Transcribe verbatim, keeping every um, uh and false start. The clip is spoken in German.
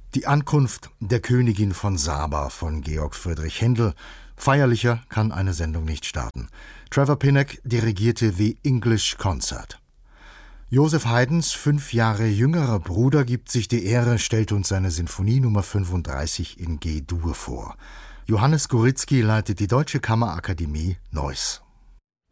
Die Ankunft der Königin von Saba von Georg Friedrich Händel. Feierlicher kann eine Sendung nicht starten. Trevor Pinnock dirigierte The English Concert. Joseph Haydns fünf Jahre jüngerer Bruder gibt sich die Ehre, stellt uns seine Sinfonie Nummer fünfunddreißig in G-Dur vor. Johannes Goritzky leitet die Deutsche Kammerakademie Neuss.